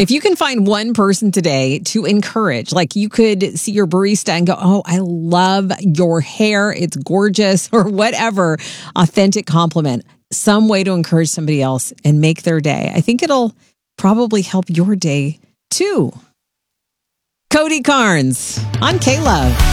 If you can find one person today to encourage, like you could see your barista and go, oh, I love your hair. It's gorgeous, or whatever, authentic compliment, some way to encourage somebody else and make their day. I think it'll probably help your day too. Cody Carnes on K-Love.